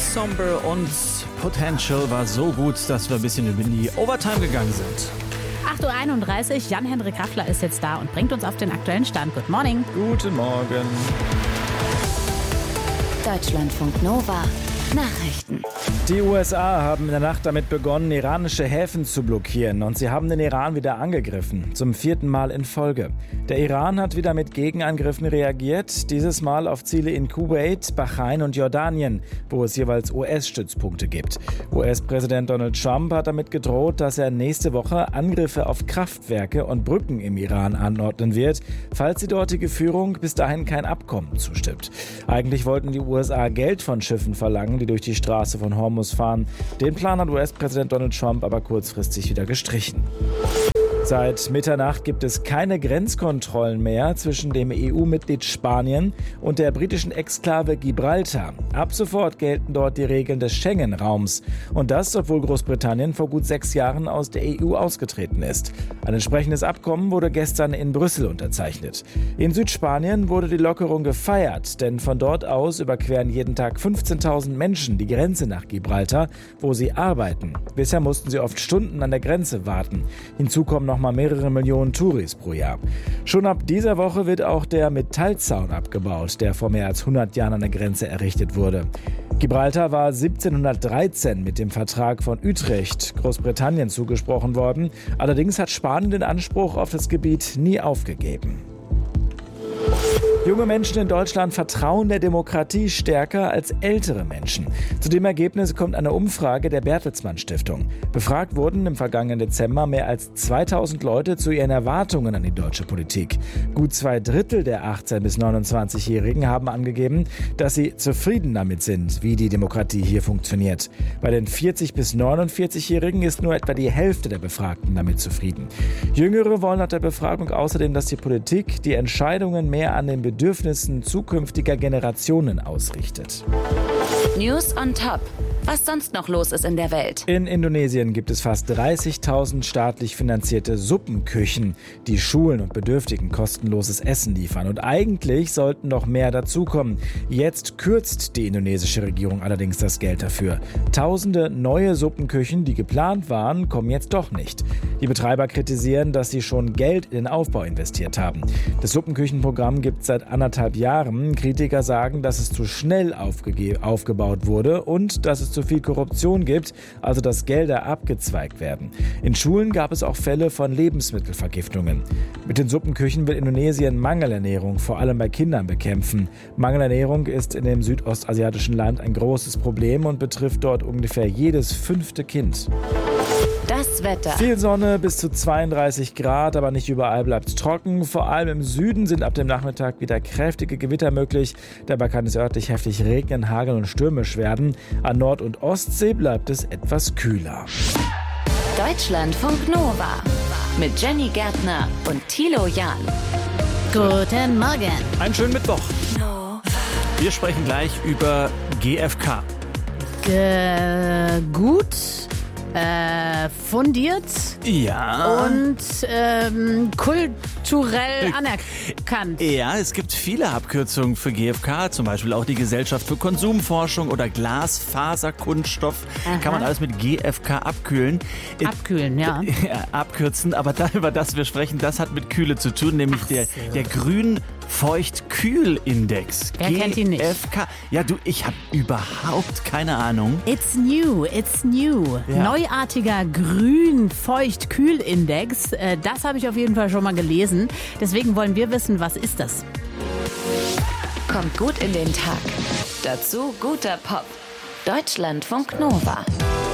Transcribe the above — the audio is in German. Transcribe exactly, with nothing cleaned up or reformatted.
Somber und Potential war so gut, dass wir ein bisschen in die Overtime gegangen sind. acht Uhr einunddreißig, Jan-Henrik Raffler ist jetzt da und bringt uns auf den aktuellen Stand. Good morning. Guten Morgen. Deutschlandfunk Nova. Nachrichten. Die U S A haben in der Nacht damit begonnen, iranische Häfen zu blockieren, und sie haben den Iran wieder angegriffen, zum vierten Mal in Folge. Der Iran hat wieder mit Gegenangriffen reagiert, dieses Mal auf Ziele in Kuwait, Bahrain und Jordanien, wo es jeweils U S-Stützpunkte gibt. U S-Präsident Donald Trump hat damit gedroht, dass er nächste Woche Angriffe auf Kraftwerke und Brücken im Iran anordnen wird, falls die dortige Führung bis dahin kein Abkommen zustimmt. Eigentlich wollten die U S A Geld von Schiffen verlangen, die durch die Straße von Hormuz fahren. Den Plan hat U S-Präsident Donald Trump aber kurzfristig wieder gestrichen. Seit Mitternacht gibt es keine Grenzkontrollen mehr zwischen dem E U-Mitglied Spanien und der britischen Exklave Gibraltar. Ab sofort gelten dort die Regeln des Schengen-Raums. Und das, obwohl Großbritannien vor gut sechs Jahren aus der E U ausgetreten ist. Ein entsprechendes Abkommen wurde gestern in Brüssel unterzeichnet. In Südspanien wurde die Lockerung gefeiert, denn von dort aus überqueren jeden Tag fünfzehntausend Menschen die Grenze nach Gibraltar, wo sie arbeiten. Bisher mussten sie oft Stunden an der Grenze warten. Hinzu kommen noch mal mehrere Millionen Touris pro Jahr. Schon ab dieser Woche wird auch der Metallzaun abgebaut, der vor mehr als hundert Jahren an der Grenze errichtet wurde. Gibraltar war siebzehnhundertdreizehn mit dem Vertrag von Utrecht Großbritannien zugesprochen worden. Allerdings hat Spanien den Anspruch auf das Gebiet nie aufgegeben. Junge Menschen in Deutschland vertrauen der Demokratie stärker als ältere Menschen. Zu dem Ergebnis kommt eine Umfrage der Bertelsmann Stiftung. Befragt wurden im vergangenen Dezember mehr als zweitausend Leute zu ihren Erwartungen an die deutsche Politik. Gut zwei Drittel der achtzehn- bis neunundzwanzigjährigen haben angegeben, dass sie zufrieden damit sind, wie die Demokratie hier funktioniert. Bei den vierzig- bis neunundvierzigjährigen ist nur etwa die Hälfte der Befragten damit zufrieden. Jüngere wollen nach der Befragung außerdem, dass die Politik die Entscheidungen mehr an den Bedürfnissen zukünftiger Generationen ausrichtet. News on Top. Was sonst noch los ist in der Welt. In Indonesien gibt es fast dreißigtausend staatlich finanzierte Suppenküchen, die Schulen und Bedürftigen kostenloses Essen liefern. Und eigentlich sollten noch mehr dazukommen. Jetzt kürzt die indonesische Regierung allerdings das Geld dafür. Tausende neue Suppenküchen, die geplant waren, kommen jetzt doch nicht. Die Betreiber kritisieren, dass sie schon Geld in den Aufbau investiert haben. Das Suppenküchenprogramm gibt es seit anderthalb Jahren. Kritiker sagen, dass es zu schnell aufgege- aufgebaut wurde und dass es zu viel Korruption gibt, also dass Gelder abgezweigt werden. In Schulen gab es auch Fälle von Lebensmittelvergiftungen. Mit den Suppenküchen will Indonesien Mangelernährung vor allem bei Kindern bekämpfen. Mangelernährung ist in dem südostasiatischen Land ein großes Problem und betrifft dort ungefähr jedes fünfte Kind. Das Wetter. Viel Sonne, bis zu zweiunddreißig Grad, aber nicht überall bleibt es trocken. Vor allem im Süden sind ab dem Nachmittag wieder kräftige Gewitter möglich. Dabei kann es örtlich heftig regnen, hageln und stürmisch werden. An Nord- und Ostsee bleibt es etwas kühler. Deutschlandfunk Nova. Mit Jenny Gärtner und Thilo Jahn. Guten Morgen. Einen schönen Mittwoch. Wir sprechen gleich über G F K. G- gut. Äh, fundiert Ja. und ähm, kulturell anerkannt. Ja, es gibt viele Abkürzungen für G F K, zum Beispiel auch die Gesellschaft für Konsumforschung oder Glasfaserkunststoff. Aha. Kann man alles mit G F K abkühlen. Abkühlen, ja. Ja, abkürzen, aber da, über das wir sprechen, das hat mit Kühle zu tun, nämlich Ach der, so. der Grün-Feucht-Kühl-Index. Wer kennt ihn nicht? G F K. Ja, du, ich habe überhaupt keine Ahnung. It's new, it's new. Ja. Neuartiger Grün-Feucht-Kühl-Index. Äh, das habe ich auf jeden Fall schon mal gelesen. Deswegen wollen wir wissen, was ist das? Kommt gut in den Tag. Dazu guter Pop. Deutschlandfunk Nova.